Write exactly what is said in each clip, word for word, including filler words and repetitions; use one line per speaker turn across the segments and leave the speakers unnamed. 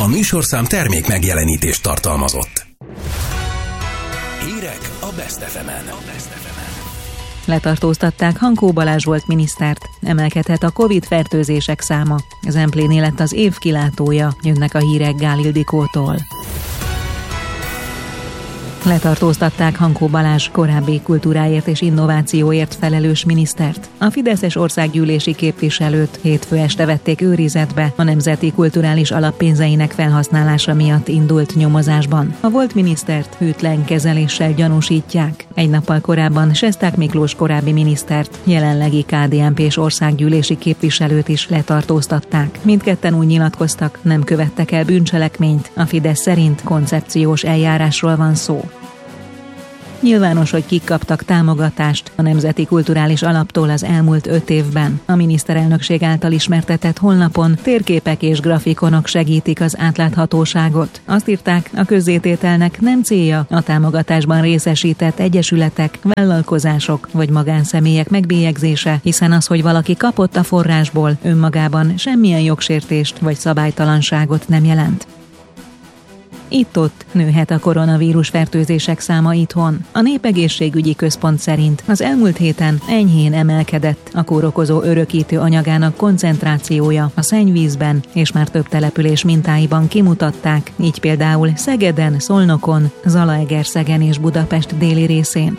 műsorszám termék megjelenítést tartalmazott. Hírek a Best ef emen.
Letartóztatták Hankó Balázs volt minisztert. Emelkedhet a Covid fertőzések száma. Zempléné lett az év kilátója, jönnek a hírek Gál Ildikótól. Letartóztatták Hankó Balázs korábbi kultúráért és innovációért felelős minisztert. A fideszes országgyűlési képviselőt hétfő este vették őrizetbe a Nemzeti Kulturális Alap pénzeinek felhasználása miatt indult nyomozásban. A volt minisztert hűtlen kezeléssel gyanúsítják. Egy nappal korábban Sesták Miklós korábbi minisztert, jelenlegi ká dé en pés országgyűlési képviselőt is letartóztatták. Mindketten úgy nyilatkoztak, nem követtek el bűncselekményt. A Fidesz szerint koncepciós eljárásról van szó. Nyilvános, hogy kik kaptak támogatást a Nemzeti Kulturális Alaptól az elmúlt öt évben. A miniszterelnökség által ismertetett honlapon térképek és grafikonok segítik az átláthatóságot. Azt írták, a közzétételnek nem célja a támogatásban részesített egyesületek, vállalkozások vagy magánszemélyek megbélyegzése, hiszen az, hogy valaki kapott a forrásból, önmagában semmilyen jogsértést vagy szabálytalanságot nem jelent. Itt-ott nőhet a koronavírus fertőzések száma itthon. A Népegészségügyi Központ szerint az elmúlt héten enyhén emelkedett a kórokozó örökítő anyagának koncentrációja a szennyvízben, és már több település mintáiban kimutatták, így például Szegeden, Szolnokon, Zalaegerszegen és Budapest déli részén.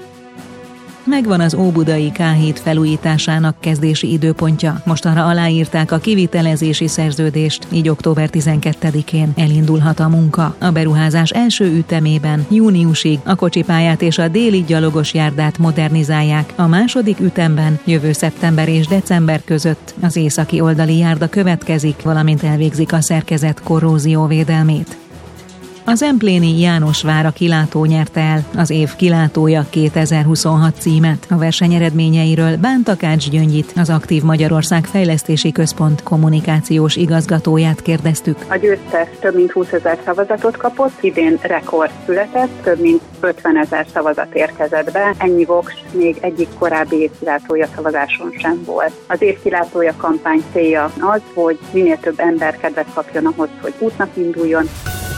Megvan az óbudai ká híd felújításának kezdési időpontja. Mostanra aláírták a kivitelezési szerződést, így október tizenkettedikén elindulhat a munka. A beruházás első ütemében júniusig a kocsipályát és a déli gyalogos járdát modernizálják, a második ütemben jövő szeptember és december között az északi oldali járda következik, valamint elvégzik a szerkezet korrózióvédelmét. A zempléni Jánosvára kilátó nyerte el az év kilátója kétezer-huszonhat címet. A verseny eredményeiről Bántakács Gyöngyit, az Aktív Magyarország Fejlesztési Központ kommunikációs igazgatóját kérdeztük.
A győztes több mint húszezer szavazatot kapott, idén rekord született, több mint ötvenezer szavazat érkezett be. Ennyi voks még egyik korábbi évkilátója szavazáson sem volt. Az évkilátója kampány célja az, hogy minél több ember kedvet kapjon ahhoz, hogy útnak induljon.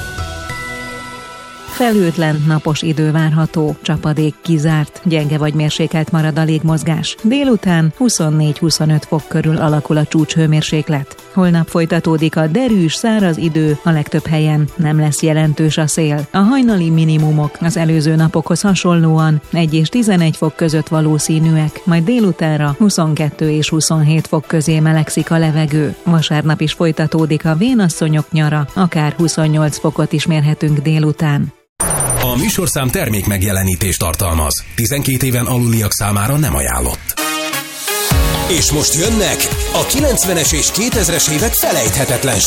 Felhőtlen, napos idő várható, csapadék kizárt, gyenge vagy mérsékelt marad a légmozgás. Délután huszonnégy-huszonöt fok körül alakul a csúcshőmérséklet. Holnap folytatódik a derűs, száraz idő, a legtöbb helyen nem lesz jelentős a szél. A hajnali minimumok az előző napokhoz hasonlóan egy és tizenegy fok között valószínűek, majd délutánra huszonkettő és huszonhét fok közé melegszik a levegő. Vasárnap is folytatódik a vénasszonyok nyara, akár huszonnyolc fokot is mérhetünk délután.
A műsorszám termék megjelenítést tartalmaz. tizenkét éven aluliak számára nem ajánlott. És most jönnek a kilencvenes és kétezres évek felejthetetlen